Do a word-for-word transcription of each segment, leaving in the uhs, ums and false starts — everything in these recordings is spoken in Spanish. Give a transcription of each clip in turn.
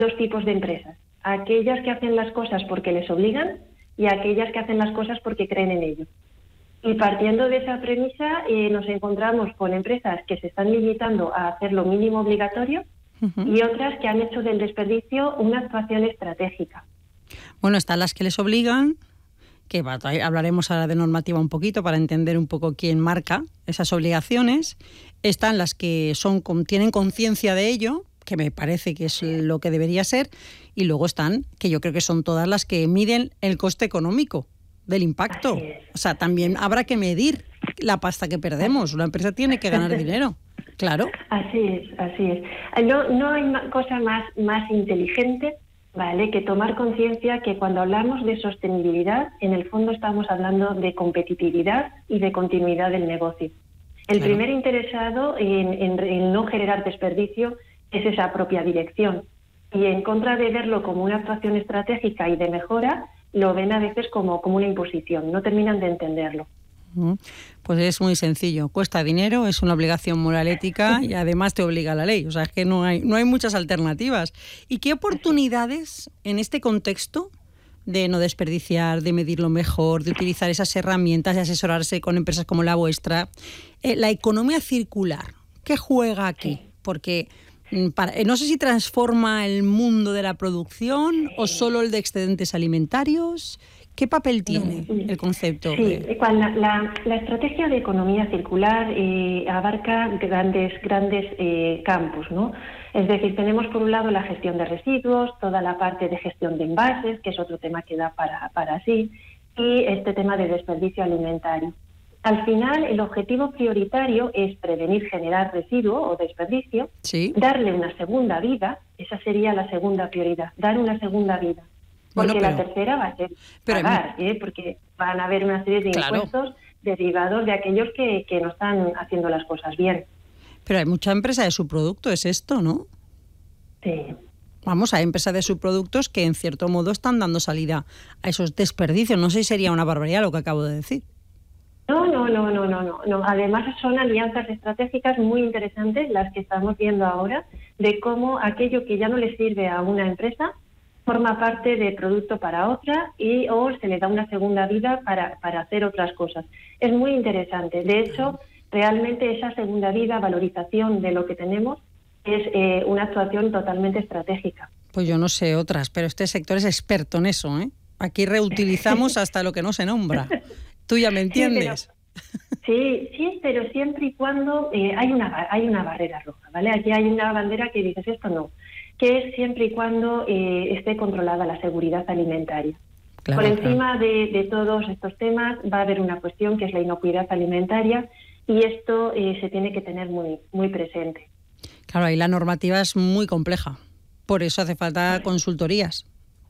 dos tipos de empresas. Aquellas que hacen las cosas porque les obligan y aquellas que hacen las cosas porque creen en ello. Y partiendo de esa premisa, eh, nos encontramos con empresas que se están limitando a hacer lo mínimo obligatorio uh-huh. y otras que han hecho del desperdicio una actuación estratégica. Bueno, están las que les obligan, que va, hablaremos ahora de normativa un poquito para entender un poco quién marca esas obligaciones. Están las que son tienen conciencia de ello, que me parece que es lo que debería ser, y luego están, que yo creo que son todas las que miden el coste económico del impacto. O sea, también habrá que medir la pasta que perdemos. Una empresa tiene que ganar dinero, claro. Así es, así es. No, no hay cosa más, más inteligente, ¿vale?, que tomar conciencia que cuando hablamos de sostenibilidad, en el fondo estamos hablando de competitividad y de continuidad del negocio. El claro. primer interesado en, en, en no generar desperdicio es esa propia dirección. Y en contra de verlo como una actuación estratégica y de mejora, lo ven a veces como, como una imposición. No terminan de entenderlo. Pues es muy sencillo. Cuesta dinero, es una obligación moral ética y además te obliga la ley. O sea, es que no hay, no hay muchas alternativas. ¿Y qué oportunidades en este contexto de no desperdiciar, de medirlo mejor, de utilizar esas herramientas, de asesorarse con empresas como la vuestra, eh, la economía circular, qué juega aquí? Porque para, no sé si transforma el mundo de la producción o solo el de excedentes alimentarios. ¿Qué papel tiene el concepto? Sí, de... la, la, la estrategia de economía circular eh, abarca grandes, grandes eh, campos, ¿no? Es decir, tenemos por un lado la gestión de residuos, toda la parte de gestión de envases, que es otro tema que da para, para sí, y este tema de desperdicio alimentario. Al final, el objetivo prioritario es prevenir generar residuo o desperdicio, ¿sí?, darle una segunda vida, esa sería la segunda prioridad, dar una segunda vida. Porque bueno, pero, la tercera va a ser pagar, ¿eh? Porque van a haber una serie de claro. impuestos derivados de aquellos que, que no están haciendo las cosas bien. Pero hay mucha empresa de subproducto, es esto, ¿no? Sí. Vamos, hay empresas de subproductos que en cierto modo están dando salida a esos desperdicios. No sé si sería una barbaridad lo que acabo de decir. No, no, no, no, no, no, no. Además son alianzas estratégicas muy interesantes las que estamos viendo ahora, de cómo aquello que ya no le sirve a una empresa forma parte de producto para otra y o se le da una segunda vida para, para hacer otras cosas. Es muy interesante. De hecho, realmente esa segunda vida, valorización de lo que tenemos, es eh, una actuación totalmente estratégica. Pues yo no sé otras, pero este sector es experto en eso, ¿eh? Aquí reutilizamos hasta lo que no se nombra. Tú ya me entiendes. Sí, pero, sí, sí, pero siempre y cuando eh, hay una hay una barrera roja, ¿vale? Aquí hay una bandera que dices esto no, que es siempre y cuando eh, esté controlada la seguridad alimentaria. Claro, Por encima claro. de, de todos estos temas va a haber una cuestión que es la inocuidad alimentaria y esto eh, se tiene que tener muy, muy presente. Claro, ahí la normativa es muy compleja, por eso hace falta consultorías.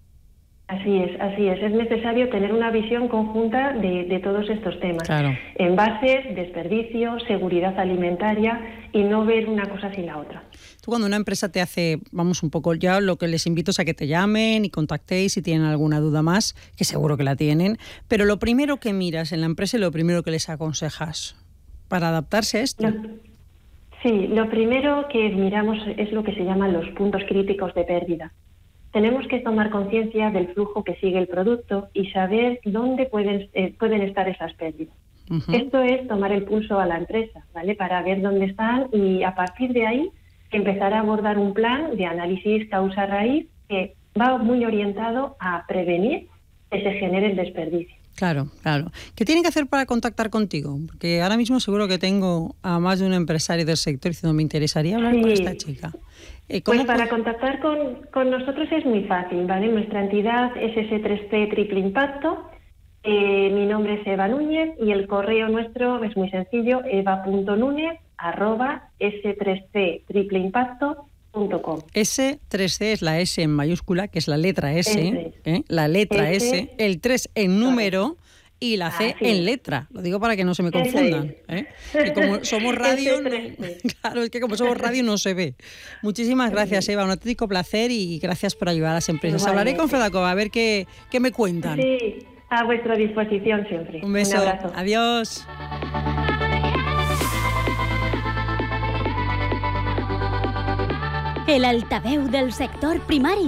Así es, así es. Es necesario tener una visión conjunta de, de todos estos temas. Claro. Envases, desperdicio, seguridad alimentaria y no ver una cosa sin la otra. Tú cuando una empresa te hace, vamos un poco, ya lo que les invito es a que te llamen y contactéis si tienen alguna duda más, que seguro que la tienen, pero lo primero que miras en la empresa y lo primero que les aconsejas para adaptarse a esto. Lo, sí, lo primero que miramos es lo que se llaman los puntos críticos de pérdida. Tenemos que tomar conciencia del flujo que sigue el producto y saber dónde pueden, eh, pueden estar esas pérdidas. Uh-huh. Esto es tomar el pulso a la empresa, ¿vale? Para ver dónde están y a partir de ahí empezar a abordar un plan de análisis causa-raíz que va muy orientado a prevenir que se genere el desperdicio. Claro, claro. ¿Qué tienen que hacer para contactar contigo? Porque ahora mismo seguro que tengo a más de un empresario del sector diciendo me interesaría hablar sí. con esta chica. Eh, pues para contactar con, con nosotros es muy fácil, ¿vale? Nuestra entidad es ese tres C Triple Impacto, eh, mi nombre es Eva Núñez y el correo nuestro es muy sencillo, eva punto núñez arroba ese tres C triple impacto punto com. ese tres C es la S en mayúscula, que es la letra S, ¿eh? La letra S, S, el tres en número y la C ah, sí. en letra. Lo digo para que no se me confundan. ¿eh? Que como somos radio, no, claro, es que como somos radio no se ve. Muchísimas gracias, Eva, un auténtico placer y gracias por ayudar a las empresas. Vale. Hablaré con Fedacova a ver qué, qué me cuentan. Sí, a vuestra disposición siempre. Un beso. Un abrazo. Adiós. El altaveu del sector primari.